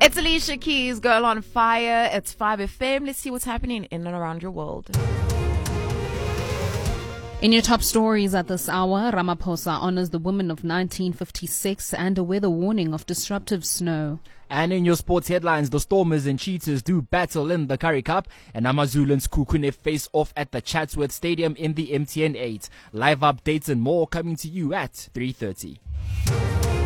It's Alicia Keys, Girl on Fire. It's 5FM. Let's see what's happening in and around your world. In your top stories at this hour, Ramaphosa honors the women of 1956 and a weather warning of disruptive snow. And in your sports headlines, the Stormers and Cheetahs do battle in the Currie Cup, and AmaZulu and Sekhukhune face off at the Chatsworth Stadium in the MTN 8. Live updates and more coming to you at 3:30.